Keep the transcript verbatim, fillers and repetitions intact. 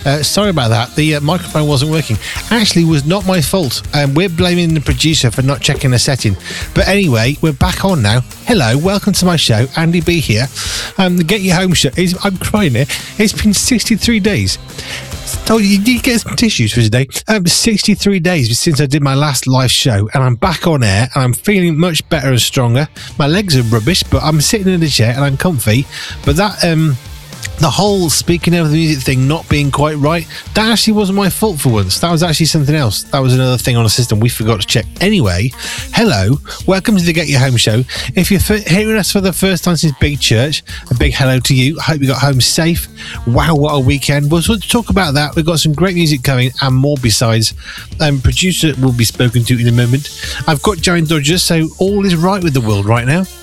Uh, sorry about that. The uh, microphone wasn't working. Actually, it was not my fault. Um, we're blaming the producer for not checking the setting. But anyway, we're back on now. Hello, welcome to my show. Andy B here. Um, the Get You Home show. Is, I'm crying here. It's been sixty-three days. Oh, you need to get some tissues for today. Um, sixty-three days since I did my last live show, and I'm back on air, and I'm feeling much better and stronger. My legs are rubbish, but I'm sitting in the chair and I'm comfy. But that, um, the whole speaking over the music thing not being quite right, that actually wasn't my fault for once. That was actually something else. That was another thing on the system we forgot to check. Anyway, hello, welcome to the Get You Home show. If you're f- hearing us for the first time since Big Church, a big hello to you. I hope you got home safe. Wow, what a weekend. We'll talk about that. We've got some great music coming and more besides. Um, producer will be spoken to in a moment. I've got Joan Dodger, so all is right with the world right now.